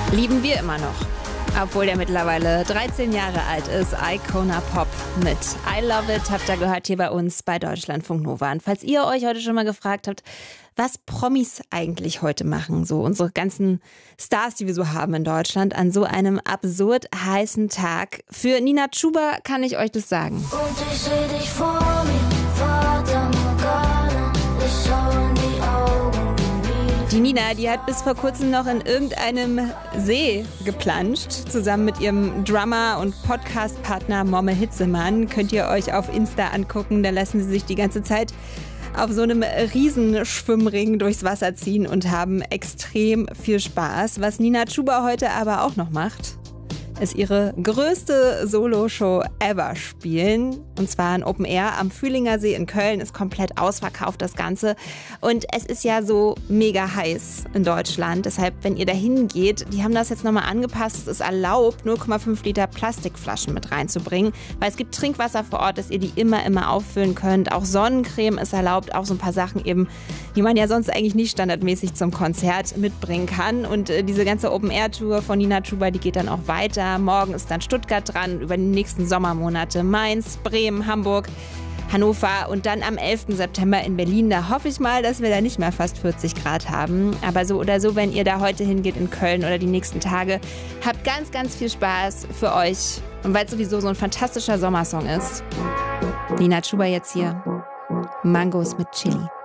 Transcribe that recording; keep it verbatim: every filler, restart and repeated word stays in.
Lieben wir immer noch. Obwohl der mittlerweile dreizehn Jahre alt ist, Icona Pop mit I Love It habt ihr gehört hier bei uns bei Deutschlandfunk Nova. Und falls ihr euch heute schon mal gefragt habt, was Promis eigentlich heute machen, so unsere ganzen Stars, die wir so haben in Deutschland, an so einem absurd heißen Tag. Für Nina Chuba kann ich euch das sagen. Und ich seh dich vor mir, Vater Morgana, ich schau in die Augen. Die Nina, die hat bis vor kurzem noch in irgendeinem See geplanscht, zusammen mit ihrem Drummer und Podcast-Partner Momme Hitzemann. Könnt ihr euch auf Insta angucken, da lassen sie sich die ganze Zeit auf so einem Riesenschwimmring durchs Wasser ziehen und haben extrem viel Spaß. Was Nina Chuba heute aber auch noch macht, ist ihre größte Solo-Show ever spielen. Und zwar ein Open Air am Fühlinger See in Köln. Ist komplett ausverkauft, das Ganze. Und es ist ja so mega heiß in Deutschland. Deshalb, wenn ihr da hingeht, die haben das jetzt nochmal angepasst. Es ist erlaubt, null Komma fünf Liter Plastikflaschen mit reinzubringen. Weil es gibt Trinkwasser vor Ort, dass ihr die immer, immer auffüllen könnt. Auch Sonnencreme ist erlaubt. Auch so ein paar Sachen eben, die man ja sonst eigentlich nicht standardmäßig zum Konzert mitbringen kann. Und äh, diese ganze Open Air Tour von Nina Chuba, die geht dann auch weiter. Morgen ist dann Stuttgart dran, über die nächsten Sommermonate Mainz, Bremen, Hamburg, Hannover und dann am elften September in Berlin. Da hoffe ich mal, dass wir da nicht mehr fast vierzig Grad haben. Aber so oder so, wenn ihr da heute hingeht in Köln oder die nächsten Tage, habt ganz, ganz viel Spaß für euch. Und weil es sowieso so ein fantastischer Sommersong ist. Nina Chuba jetzt hier. Mangos mit Chili.